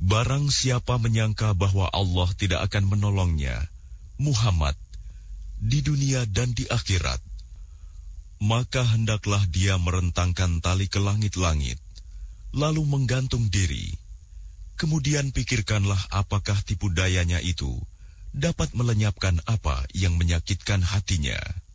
Barang siapa menyangka bahwa Allah tidak akan menolongnya, Muhammad, di dunia dan di akhirat, maka hendaklah dia merentangkan tali ke langit-langit, lalu menggantung diri. Kemudian pikirkanlah apakah tipu dayanya itu dapat melenyapkan apa yang menyakitkan hatinya.